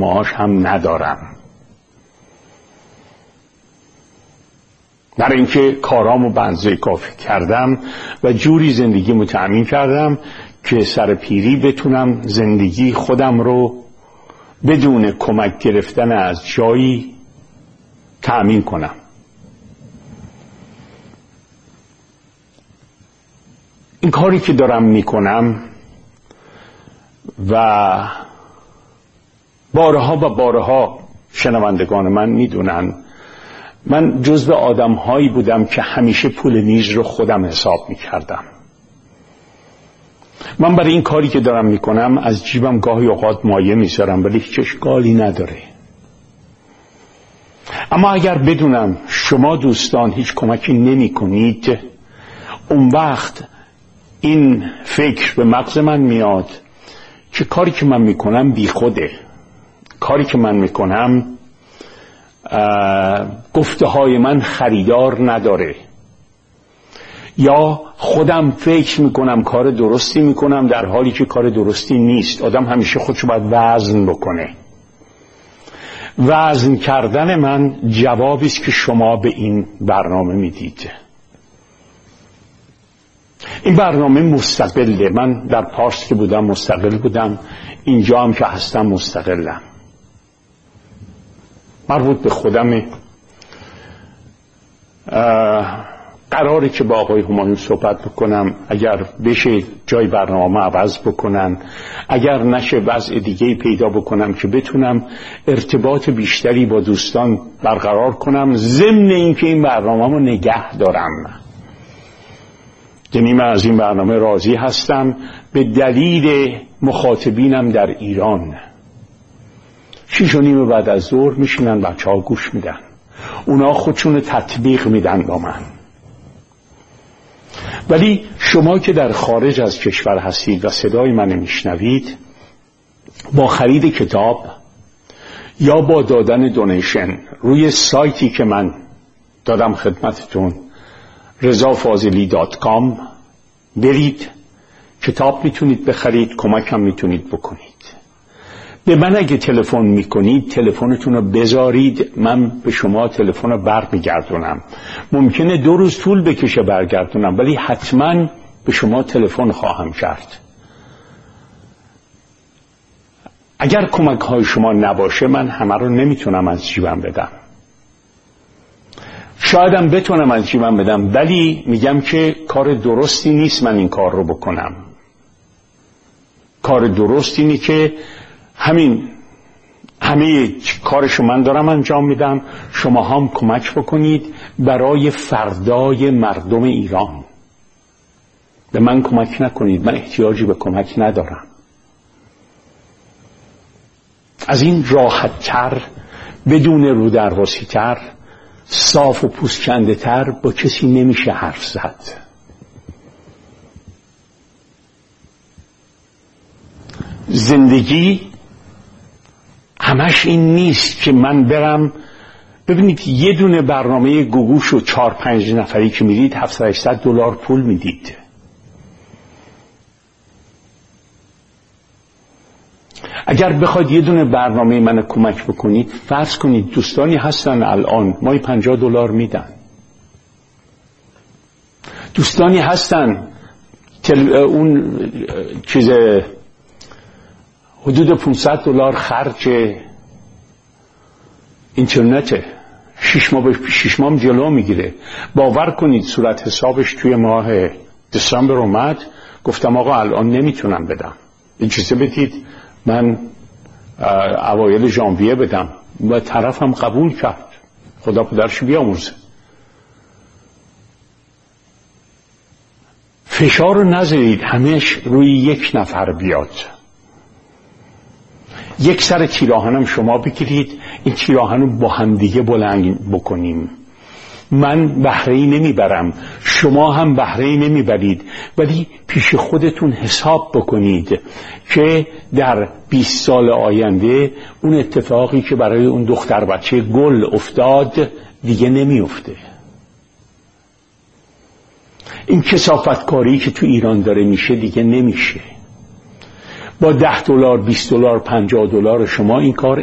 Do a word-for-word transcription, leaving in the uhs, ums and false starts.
معاش هم ندارم، برای اینکه کارامو به اندازه کافی کردم و جوری زندگیمو تأمین کردم که سر پیری بتونم زندگی خودم رو بدون کمک گرفتن از جایی تأمین کنم. این کاری که دارم میکنم و بارها و بارها شنوندگان من میدونن من جزو آدم هایی بودم که همیشه پول نیز رو خودم حساب میکردم. من برای این کاری که دارم میکنم از جیبم گاهی اوقات مایه میذارم، ولی هیچ اشکالی نداره. اما اگر بدونم شما دوستان هیچ کمکی نمی کنید، اون وقت این فکر به مغز من میاد که کاری که من میکنم بی خوده، کاری که من میکنم گفته های من خریدار نداره، یا خودم فکر میکنم کار درستی میکنم در حالی که کار درستی نیست. آدم همیشه خودشو باید وزن بکنه. وزن کردن من جوابی است که شما به این برنامه میدید. این برنامه مستقله. من در پارس که بودم مستقل بودم، اینجا هم که هستم مستقلم. مربوط به خودمه. قراره که با آقای همایون صحبت بکنم، اگر بشه جای برنامه عوض بکنن، اگر نشه وضع دیگه پیدا بکنم که بتونم ارتباط بیشتری با دوستان برقرار کنم، ضمن اینکه این برنامه رو نگه دارم. یعنی من از این برنامه راضی هستم به دلیل مخاطبینم در ایران. شیش و نیم بعد از ظهر میشینن بچه ها گوش میدن، اونا خودشون تطبیق میدن با من. ولی شما که در خارج از کشور هستید و صدای من میشنوید، با خرید کتاب یا با دادن دونیشن روی سایتی که من دادم خدمتتون رضا فاضلی دات کام برید، کتاب میتونید بخرید، کمک هم میتونید بکنید. به من اگه تلفن میکنید تلفنتون رو بذارید، من به شما تلفن رو برمیگردونم. ممکنه دو روز طول بکشه برگردونم، ولی حتما به شما تلفن خواهم کرد. اگر کمک های شما نباشه من همه رو نمیتونم از جیبم بدم. شایدم بتونم از جیبم بدم، ولی میگم که کار درستی نیست من این کار رو بکنم. کار درست اینه که همین همه کارشو من دارم انجام میدم، شما هم کمک بکنید برای فردای مردم ایران. به من کمک نکنید، من احتیاجی به کمک ندارم. از این راحت تر، بدون رو درواسی تر، صاف و پوست کنده تر با کسی نمیشه حرف زد. زندگی همش این نیست که من برم. ببینید یه دونه برنامه گوگوش و چهار پنج نفری که میدید هفتصد هشتصد دلار پول میدید. اگر بخواید یه دونه برنامه من کمک بکنید، فرض کنید دوستانی هستن الان ماهی پنجاه دلار میدن، دوستانی هستن تل... اون چیز حدود پانصد دلار خرج اینترنته، شش ماه شش ماه جلو میگیره. باور کنید صورت حسابش توی ماه دسامبر اومد، گفتم آقا الان نمیتونم بدم، اجازه بدید من اوایل ژانویه بدم. و طرفم قبول کرد، خدا پدرش بیامرزه. فشار رو نذارید همش روی یک نفر بیاد. یک سر تیراهنم شما بگیرید، این تیراهن رو با هم دیگه بلند بکنیم. من بهره‌ای نمیبرم، شما هم بهره‌ای نمیبرید، ولی پیش خودتون حساب بکنید که در بیست سال آینده اون اتفاقی که برای اون دختر بچه گل افتاد دیگه نمیفته. این کثافتکاری که تو ایران داره میشه دیگه نمیشه. با ده دلار، بیست دلار، پنجاه دلار شما این کار